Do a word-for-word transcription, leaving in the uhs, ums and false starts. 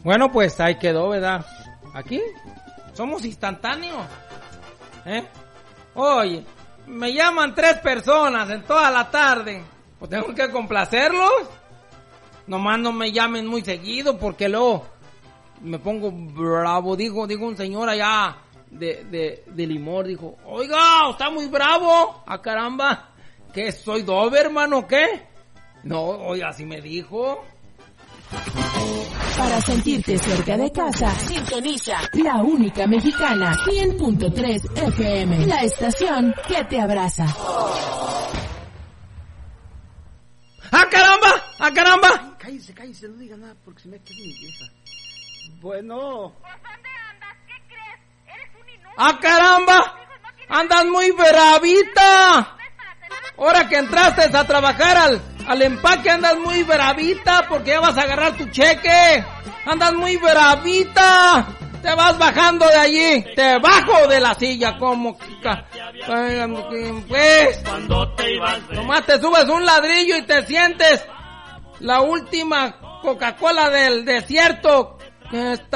Bueno, pues ahí quedó, ¿verdad? Aquí somos instantáneos. ¿Eh? Oye, me llaman tres personas en toda la tarde. Pues tengo que complacerlos. Nomás no me llamen muy seguido porque luego me pongo bravo. Dijo, dijo un señor allá de, de, de Limor, dijo, oiga, está muy bravo. Ah, caramba, ¿qué? ¿Soy Doberman o qué? No, oiga, así me dijo. Para sentirte cerca de casa, sintoniza La Única Mexicana, cien punto tres F M, la estación que te abraza. ¡Ah, caramba! ¡Ah, caramba! Cállese, cállese, no diga nada porque se me queda mi vieja. Bueno. ¿Por dónde andas? ¿Qué crees? Eres un inútil. ¡Ah, caramba! ¡Andas muy bravita! Ahora que entraste a trabajar al, al empaque, andas muy bravita porque ya vas a agarrar tu cheque. Andas muy bravita. Te vas bajando de allí. Te bajo de la silla como... Pues... Nomás te subes un ladrillo y te sientes la última Coca-Cola del desierto.